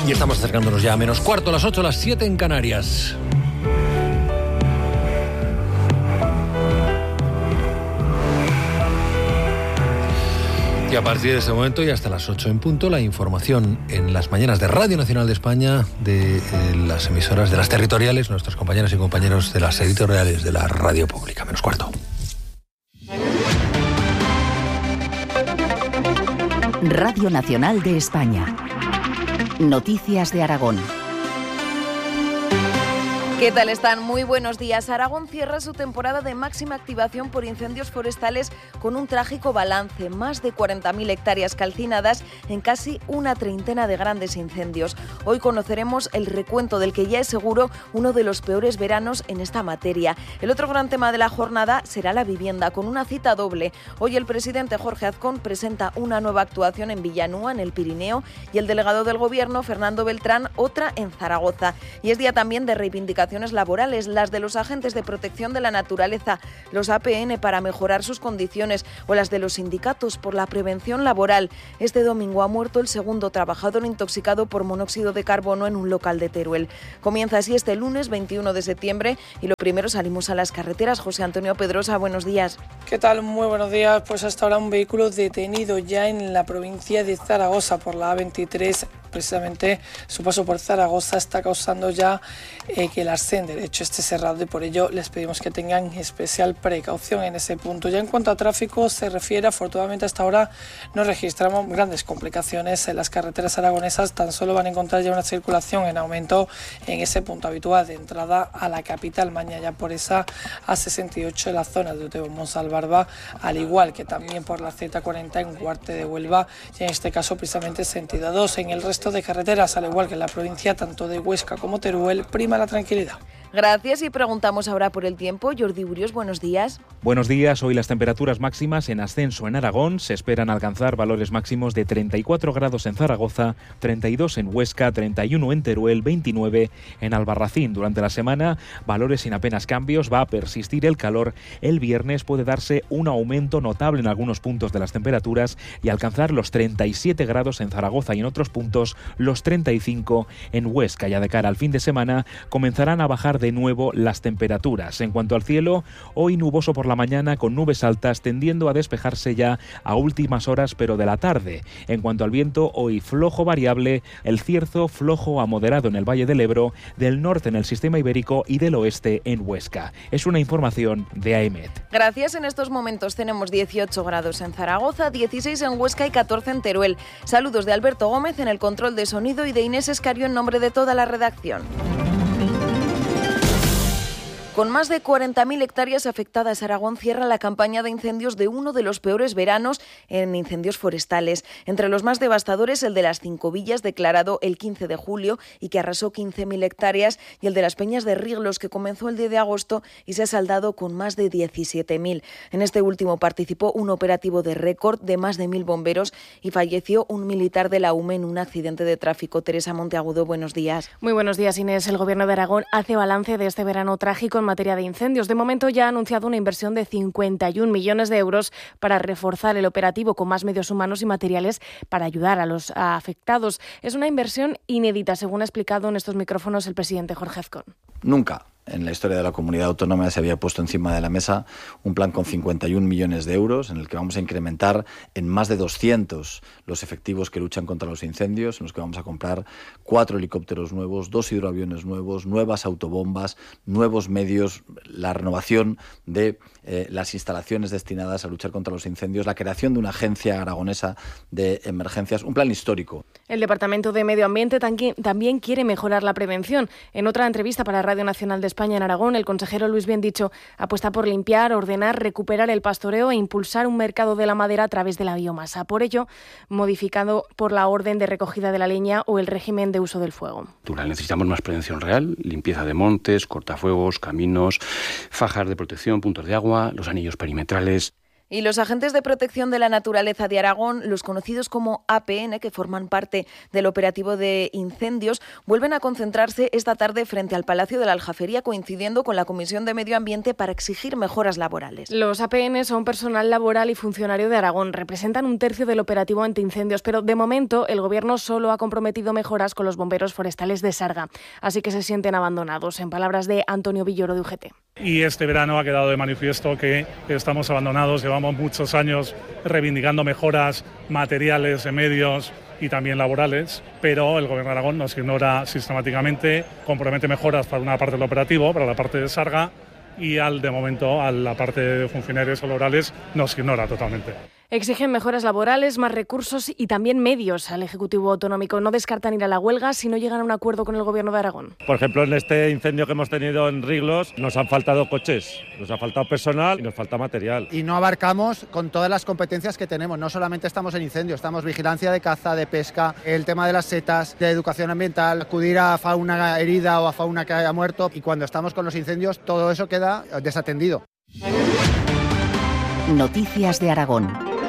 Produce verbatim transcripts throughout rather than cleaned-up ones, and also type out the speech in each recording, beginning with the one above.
Y estamos acercándonos ya a menos cuarto, a las ocho, a las siete en Canarias. Y a partir de ese momento y hasta las ocho en punto, la información en las mañanas de Radio Nacional de España, de eh, las emisoras de las territoriales, nuestros compañeros y compañeros de las editoriales de la radio pública. Menos cuarto. Radio Nacional de España. Noticias de Aragón. ¿Qué tal están? Muy buenos días. Aragón cierra su temporada de máxima activación por incendios forestales con un trágico balance. Más de cuarenta mil hectáreas calcinadas en casi una treintena de grandes incendios. Hoy conoceremos el recuento del que ya es seguro uno de los peores veranos en esta materia. El otro gran tema de la jornada será la vivienda, con una cita doble. Hoy el presidente Jorge Azcón presenta una nueva actuación en Villanúa, en el Pirineo, y el delegado del Gobierno, Fernando Beltrán, otra en Zaragoza. Y es día también de reivindicación laborales, las de los agentes de protección de la naturaleza, los A P N para mejorar sus condiciones o las de los sindicatos por la prevención laboral. Este domingo ha muerto el segundo trabajador intoxicado por monóxido de carbono en un local de Teruel. Comienza así este lunes veintiuno de septiembre y lo primero salimos a las carreteras. José Antonio Pedrosa, buenos días. ¿Qué tal? Muy buenos días. Pues hasta ahora un vehículo detenido ya en la provincia de Zaragoza por la A veintitrés. Precisamente su paso por Zaragoza está causando ya eh, que el arcén derecho esté cerrado y por ello les pedimos que tengan especial precaución en ese punto. Ya en cuanto a tráfico se refiere, afortunadamente hasta ahora no registramos grandes complicaciones en las carreteras aragonesas, tan solo van a encontrar ya una circulación en aumento en ese punto habitual de entrada a la capital, mañana ya por esa A sesenta y ocho en la zona de Utebo Monsalvarba, al igual que también por la Z cuarenta en Huarte de Huelva y en este caso precisamente sentido dos. En el resto de carreteras, al igual que en la provincia tanto de Huesca como Teruel, prima la tranquilidad. Gracias y preguntamos ahora por el tiempo. Jordi Burios, buenos días. Buenos días. Hoy las temperaturas máximas en ascenso en Aragón se esperan alcanzar valores máximos de treinta y cuatro grados en Zaragoza, treinta y dos en Huesca, treinta y uno en Teruel, veintinueve en Albarracín. Durante la semana, valores sin apenas cambios, va a persistir el calor. El viernes puede darse un aumento notable en algunos puntos de las temperaturas y alcanzar los treinta y siete grados en Zaragoza y en otros puntos los treinta y cinco en Huesca. Ya de cara al fin de semana comenzarán a bajar de de nuevo las temperaturas. En cuanto al cielo, hoy nuboso por la mañana con nubes altas tendiendo a despejarse ya a últimas horas pero de la tarde. En cuanto al viento, hoy flojo variable, el cierzo flojo a moderado en el Valle del Ebro, del norte en el sistema ibérico y del oeste en Huesca. Es una información de A E M E T. Gracias. En estos momentos tenemos dieciocho grados en Zaragoza, dieciséis en Huesca y catorce en Teruel. Saludos de Alberto Gómez en el control de sonido y de Inés Escario en nombre de toda la redacción. Con más de cuarenta mil hectáreas afectadas, Aragón cierra la campaña de incendios de uno de los peores veranos en incendios forestales. Entre los más devastadores, el de las Cinco Villas, declarado el quince de julio y que arrasó quince mil hectáreas, y el de las Peñas de Riglos, que comenzó el diez de agosto y se ha saldado con más de diecisiete mil. En este último participó un operativo de récord de más de mil bomberos y falleció un militar de la U M E en un accidente de tráfico. Teresa Monteagudo, buenos días. Muy buenos días, Inés. El Gobierno de Aragón hace balance de este verano trágico en materia de incendios. De momento ya ha anunciado una inversión de cincuenta y un millones de euros para reforzar el operativo con más medios humanos y materiales para ayudar a los afectados. Es una inversión inédita, según ha explicado en estos micrófonos el presidente Jorge Azcón. Nunca en la historia de la comunidad autónoma se había puesto encima de la mesa un plan con cincuenta y un millones de euros en el que vamos a incrementar en más de doscientos los efectivos que luchan contra los incendios, en los que vamos a comprar cuatro helicópteros nuevos, dos hidroaviones nuevos, nuevas autobombas, nuevos medios, la renovación de eh, las instalaciones destinadas a luchar contra los incendios, la creación de una agencia aragonesa de emergencias, un plan histórico. El Departamento de Medio Ambiente también quiere mejorar la prevención. En otra entrevista para Radio Nacional de España en Aragón, el consejero Luis Biendicho apuesta por limpiar, ordenar, recuperar el pastoreo e impulsar un mercado de la madera a través de la biomasa. Por ello, modificado por la orden de recogida de la leña o el régimen de uso del fuego. Necesitamos más prevención real, limpieza de montes, cortafuegos, caminos, fajas de protección, puntos de agua, los anillos perimetrales. Y los agentes de protección de la naturaleza de Aragón, los conocidos como A P N, que forman parte del operativo de incendios, vuelven a concentrarse esta tarde frente al Palacio de la Aljafería, coincidiendo con la Comisión de Medio Ambiente para exigir mejoras laborales. Los A P N son personal laboral y funcionario de Aragón. Representan un tercio del operativo antiincendios, pero de momento el Gobierno solo ha comprometido mejoras con los bomberos forestales de Sarga. Así que se sienten abandonados, en palabras de Antonio Villoro de U G T. Y este verano ha quedado de manifiesto que estamos abandonados. Llevamos muchos años reivindicando mejoras materiales, de medios y también laborales, pero el Gobierno de Aragón nos ignora sistemáticamente, compromete mejoras para una parte del operativo, para la parte de Sarga, y al de momento a la parte de funcionarios o laborales nos ignora totalmente. Exigen mejoras laborales, más recursos y también medios al Ejecutivo Autonómico. No descartan ir a la huelga si no llegan a un acuerdo con el Gobierno de Aragón. Por ejemplo, en este incendio que hemos tenido en Riglos nos han faltado coches, nos ha faltado personal y nos falta material. Y no abarcamos con todas las competencias que tenemos. No solamente estamos en incendios, estamos vigilancia de caza, de pesca, el tema de las setas, de educación ambiental, acudir a fauna herida o a fauna que haya muerto. Y cuando estamos con los incendios, todo eso queda desatendido. Noticias de Aragón.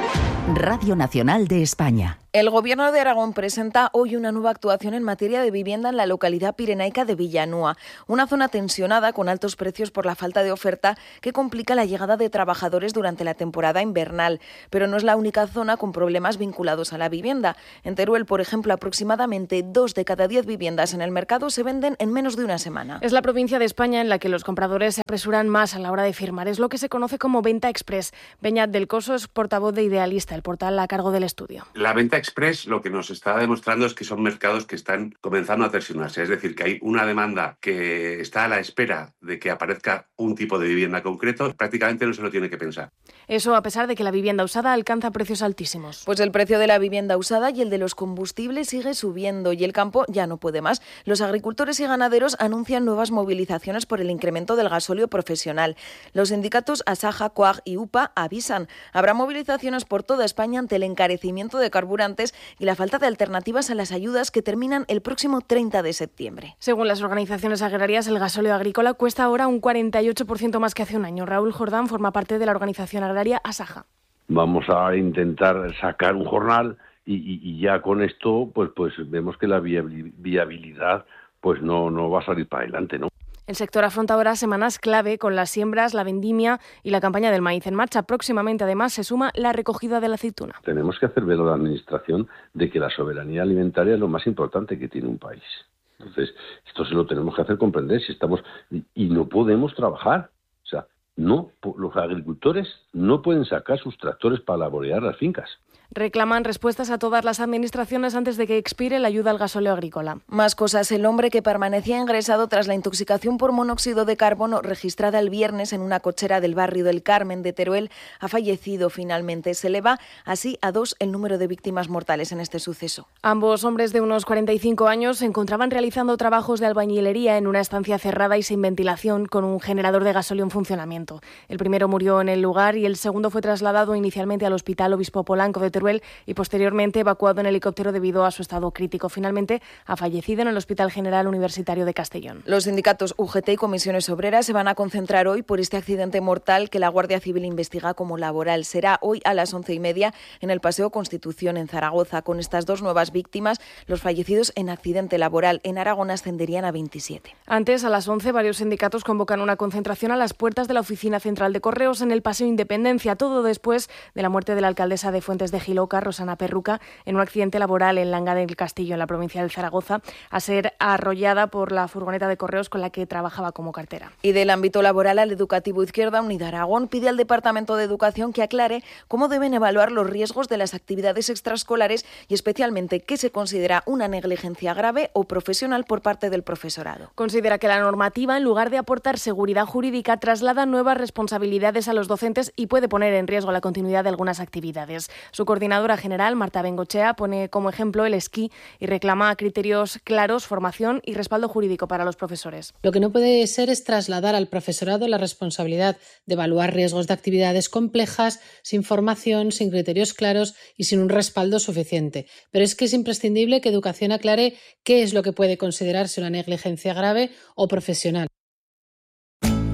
Radio Nacional de España. El Gobierno de Aragón presenta hoy una nueva actuación en materia de vivienda en la localidad pirenaica de Villanúa, una zona tensionada con altos precios por la falta de oferta que complica la llegada de trabajadores durante la temporada invernal. Pero no es la única zona con problemas vinculados a la vivienda. En Teruel, por ejemplo, aproximadamente dos de cada diez viviendas en el mercado se venden en menos de una semana. Es la provincia de España en la que los compradores se apresuran más a la hora de firmar. Es lo que se conoce como venta express. Beñat del Coso es portavoz de Idealista, el portal a cargo del estudio. La venta express lo que nos está demostrando es que son mercados que están comenzando a tensionarse, es decir, que hay una demanda que está a la espera de que aparezca un tipo de vivienda concreto, prácticamente no se lo tiene que pensar. Eso a pesar de que la vivienda usada alcanza precios altísimos. Pues el precio de la vivienda usada y el de los combustibles sigue subiendo y el campo ya no puede más. Los agricultores y ganaderos anuncian nuevas movilizaciones por el incremento del gasóleo profesional. Los sindicatos Asaja, Coag y U P A avisan. Habrá movilizaciones por toda España ante el encarecimiento de carburantes y la falta de alternativas a las ayudas que terminan el próximo treinta de septiembre. Según las organizaciones agrarias, el gasóleo agrícola cuesta ahora un cuarenta y ocho por ciento más que hace un año. Raúl Jordán forma parte de la organización agraria Asaja. Vamos a intentar sacar un jornal y, y, y ya con esto pues pues vemos que la viabilidad pues no, no va a salir para adelante, ¿no? El sector afronta ahora semanas clave con las siembras, la vendimia y la campaña del maíz en marcha. Próximamente, además, se suma la recogida de la aceituna. Tenemos que hacer ver a la Administración de que la soberanía alimentaria es lo más importante que tiene un país. Entonces, esto se lo tenemos que hacer comprender si estamos y no podemos trabajar. O sea, no, los agricultores no pueden sacar sus tractores para laborear las fincas. Reclaman respuestas a todas las administraciones antes de que expire la ayuda al gasóleo agrícola. Más cosas. El hombre que permanecía ingresado tras la intoxicación por monóxido de carbono registrada el viernes en una cochera del barrio del Carmen de Teruel ha fallecido finalmente. Se eleva así a dos el número de víctimas mortales en este suceso. Ambos hombres de unos cuarenta y cinco años se encontraban realizando trabajos de albañilería en una estancia cerrada y sin ventilación con un generador de gasóleo en funcionamiento. El primero murió en el lugar y el segundo fue trasladado inicialmente al Hospital Obispo Polanco de Teruel y posteriormente evacuado en helicóptero debido a su estado crítico. Finalmente ha fallecido en el Hospital General Universitario de Castellón. Los sindicatos U G T y comisiones obreras se van a concentrar hoy por este accidente mortal que la Guardia Civil investiga como laboral. Será hoy a las once y media en el Paseo Constitución en Zaragoza. Con estas dos nuevas víctimas, los fallecidos en accidente laboral en Aragón ascenderían a veintisiete. Antes, a las once, varios sindicatos convocan una concentración a las puertas de la Oficina Central de Correos en el Paseo Independencia. Todo después de la muerte de la alcaldesa de Fuentes de Giloca, Rosana Perruca, en un accidente laboral en Langa del Castillo, en la provincia de Zaragoza, a ser arrollada por la furgoneta de correos con la que trabajaba como cartera. Y del ámbito laboral al educativo, Izquierda Unida Aragón pide al Departamento de Educación que aclare cómo deben evaluar los riesgos de las actividades extraescolares y especialmente qué se considera una negligencia grave o profesional por parte del profesorado. Considera que la normativa, en lugar de aportar seguridad jurídica, traslada nuevas responsabilidades a los docentes y puede poner en riesgo la continuidad de algunas actividades. Su coordinadora general, Marta Bengochea, pone como ejemplo el esquí y reclama criterios claros, formación y respaldo jurídico para los profesores. Lo que no puede ser es trasladar al profesorado la responsabilidad de evaluar riesgos de actividades complejas, sin formación, sin criterios claros y sin un respaldo suficiente. Pero es que es imprescindible que Educación aclare qué es lo que puede considerarse una negligencia grave o profesional.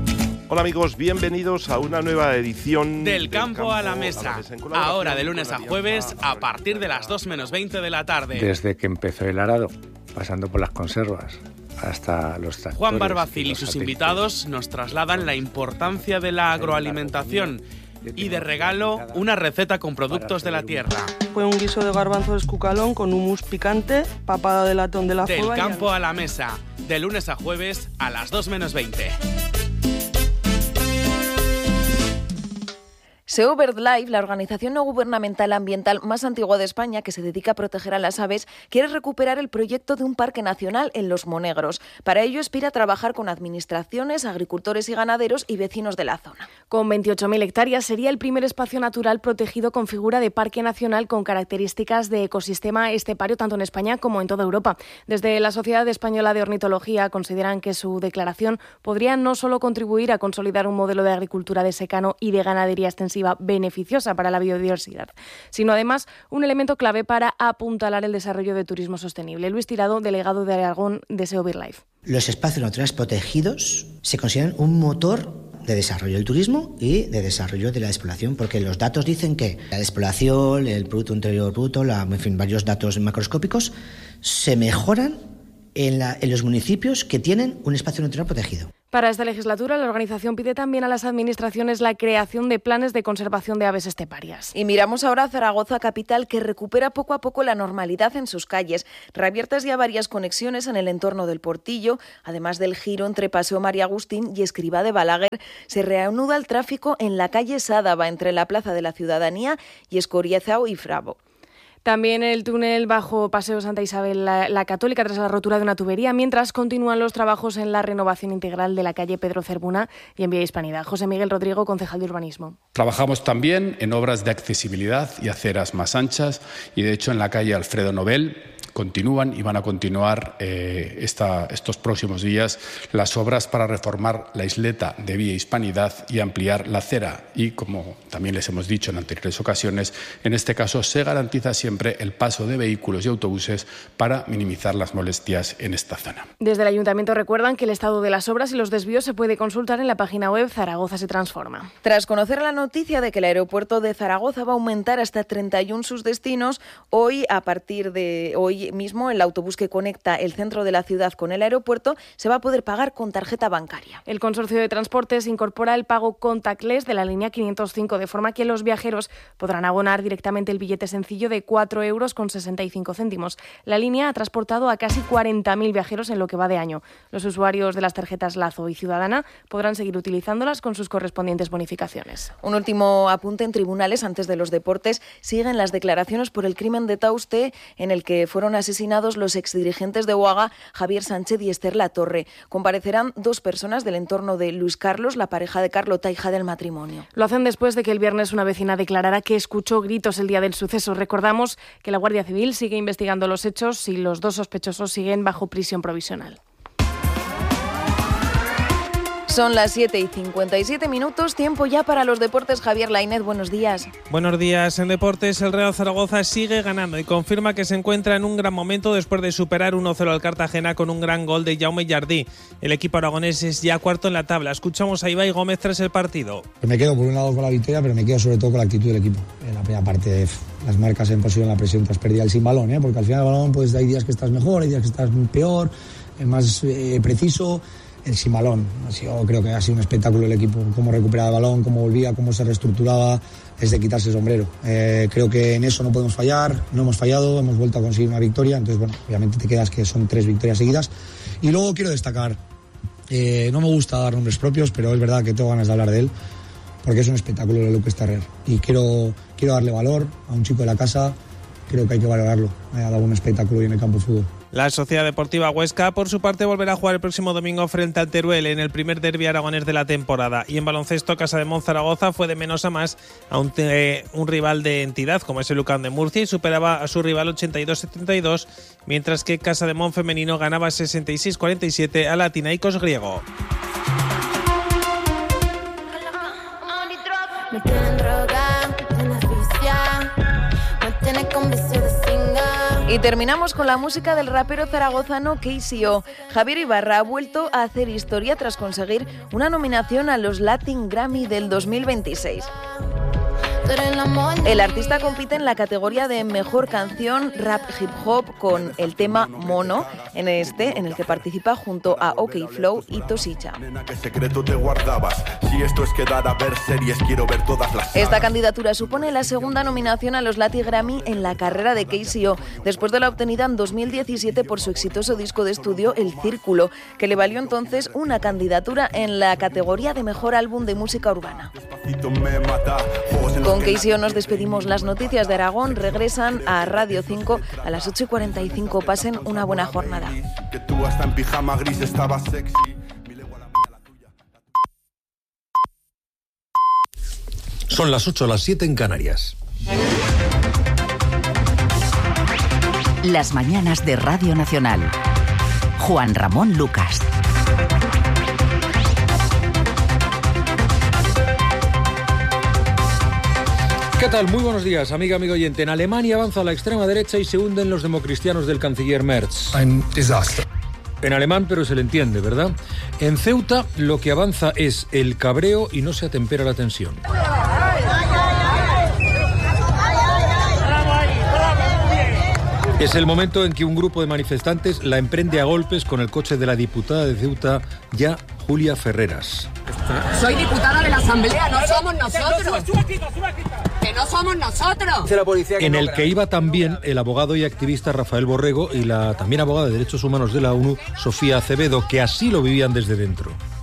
Hola amigos, bienvenidos a una nueva edición del, del campo, campo a la mesa. A la mesa Ahora de lunes a jueves a partir de las dos menos veinte de la tarde. Desde que empezó el arado, pasando por las conservas, hasta los tractores. Juan Barbacil y, y sus satélites. invitados nos trasladan la importancia de la agroalimentación y de regalo una receta con productos de la tierra. Fue un guiso de garbanzo de escucalón con hummus picante, papada de latón de la Del Fueva. Del campo a la mesa, de lunes a jueves a las dos menos veinte. SEO BirdLife, la organización no gubernamental ambiental más antigua de España que se dedica a proteger a las aves, quiere recuperar el proyecto de un parque nacional en Los Monegros. Para ello aspira a trabajar con administraciones, agricultores y ganaderos y vecinos de la zona. Con veintiocho mil hectáreas sería el primer espacio natural protegido con figura de parque nacional con características de ecosistema estepario tanto en España como en toda Europa. Desde la Sociedad Española de Ornitología consideran que su declaración podría no solo contribuir a consolidar un modelo de agricultura de secano y de ganadería extensiva beneficiosa para la biodiversidad, sino además un elemento clave para apuntalar el desarrollo de turismo sostenible. Luis Tirado, delegado de Aragón de SEO BirdLife. Los espacios naturales protegidos se consideran un motor de desarrollo del turismo y de desarrollo de la despoblación, porque los datos dicen que la despoblación, el Producto Interior Bruto, la, en fin, varios datos macroscópicos se mejoran en, la, en los municipios que tienen un espacio natural protegido. Para esta legislatura, la organización pide también a las administraciones la creación de planes de conservación de aves esteparias. Y miramos ahora a Zaragoza capital, que recupera poco a poco la normalidad en sus calles. Reabiertas ya varias conexiones en el entorno del Portillo, además del giro entre Paseo María Agustín y Escrivá de Balaguer. Se reanuda el tráfico en la calle Sádava, entre la Plaza de la Ciudadanía y Escoriezao y Fravo. También el túnel bajo Paseo Santa Isabel la, la Católica tras la rotura de una tubería, mientras continúan los trabajos en la renovación integral de la calle Pedro Cerbuna y en Vía Hispanidad. José Miguel Rodrigo, concejal de Urbanismo. Trabajamos también en obras de accesibilidad y aceras más anchas y, de hecho, en la calle Alfredo Nobel continúan y van a continuar eh, esta, estos próximos días las obras para reformar la isleta de Vía Hispanidad y ampliar la acera. Y, como también les hemos dicho en anteriores ocasiones, en este caso se garantiza siempre el paso de vehículos y autobuses para minimizar las molestias en esta zona. Desde el Ayuntamiento recuerdan que el estado de las obras y los desvíos se puede consultar en la página web Zaragoza se transforma. Tras conocer la noticia de que el aeropuerto de Zaragoza va a aumentar hasta treinta y uno sus destinos, hoy, a partir de hoy mismo, el autobús que conecta el centro de la ciudad con el aeropuerto se va a poder pagar con tarjeta bancaria. El Consorcio de Transportes incorpora el pago contactless de la línea quinientos cinco, de forma que los viajeros podrán abonar directamente el billete sencillo de cuatro euros con sesenta y cinco céntimos. La línea ha transportado a casi cuarenta mil viajeros en lo que va de año. Los usuarios de las tarjetas Lazo y Ciudadana podrán seguir utilizándolas con sus correspondientes bonificaciones. Un último apunte: en tribunales, antes de los deportes, siguen las declaraciones por el crimen de Tauste, en el que fueron asesinados los exdirigentes de Uaga, Javier Sánchez y Esther Latorre. Comparecerán dos personas del entorno de Luis Carlos, la pareja de Carlota, hija del matrimonio. Lo hacen después de que el viernes una vecina declarara que escuchó gritos el día del suceso. Recordamos que la Guardia Civil sigue investigando los hechos y los dos sospechosos siguen bajo prisión provisional. Son las siete y cincuenta y siete minutos, tiempo ya para los deportes. Javier Lainez, buenos días. Buenos días. En deportes, el Real Zaragoza sigue ganando y confirma que se encuentra en un gran momento después de superar uno cero al Cartagena con un gran gol de Jaume Jardí. El equipo aragonés es ya cuarto en la tabla. Escuchamos a Ibai Gómez tras el partido. Me quedo por un lado con la victoria, pero me quedo sobre todo con la actitud del equipo. En la primera parte, las marcas en posesión, la presión tras pérdida el sin balón, ¿eh? Porque al final el balón, pues hay días que estás mejor, hay días que estás peor, más eh, preciso. El sin balón, yo creo que ha sido un espectáculo el equipo, cómo recuperaba el balón, cómo volvía, cómo se reestructuraba, es de quitarse el sombrero. Eh, creo que en eso no podemos fallar, no hemos fallado, hemos vuelto a conseguir una victoria, entonces bueno, obviamente te quedas que son tres victorias seguidas. Y luego quiero destacar, eh, no me gusta dar nombres propios, pero es verdad que tengo ganas de hablar de él, porque es un espectáculo de Lucas Terrer. Y quiero, quiero darle valor a un chico de la casa, creo que hay que valorarlo, ha dado un espectáculo en el campo de fútbol. La Sociedad Deportiva Huesca, por su parte, volverá a jugar el próximo domingo frente al Teruel en el primer derbi aragonés de la temporada. Y en baloncesto, Casa de Mon Zaragoza fue de menos a más a un, eh, un rival de entidad como es el Lucan de Murcia y superaba a su rival ochenta y dos setenta y dos, mientras que Casa de Mon femenino ganaba sesenta y seis cuarenta y siete a la Tinaikos griego. Me tienen droga, me tienen asfixia, me tienen con vicio de singa. Y terminamos con la música del rapero zaragozano K C O. Javier Ibarra ha vuelto a hacer historia tras conseguir una nominación a los Latin Grammy del dos mil veintiséis. El artista compite en la categoría de Mejor Canción Rap Hip Hop con el tema Mono, en este en el que participa junto a OK Flow y Tosicha. Esta candidatura supone la segunda nominación a los Latin Grammy en la carrera de K C O, después de la obtenida en dos mil diecisiete por su exitoso disco de estudio El Círculo, que le valió entonces una candidatura en la categoría de Mejor Álbum de Música Urbana. Con K C O nos despedimos. Las noticias de Aragón regresan a Radio cinco a las ocho y cuarenta y cinco. Pasen una buena jornada. Que tú hasta en pijama gris estabas sexy. Son las ocho, las siete en Canarias. Las mañanas de Radio Nacional. Juan Ramón Lucas. ¿Qué tal? Muy buenos días, amiga, amigo oyente. En Alemania avanza la extrema derecha y se hunden los democristianos del canciller Merz. Ein Desaster. En alemán, pero se le entiende, ¿verdad? En Ceuta lo que avanza es el cabreo y no se atempera la tensión. Es el momento en que un grupo de manifestantes la emprende a golpes con el coche de la diputada de Ceuta, ya Julia Ferreras. Soy diputada de la Asamblea, no somos nosotros. Que no somos nosotros. En el que iba también el abogado y activista Rafael Borrego y la también abogada de Derechos Humanos de la ONU, Sofía Acevedo, que así lo vivían desde dentro.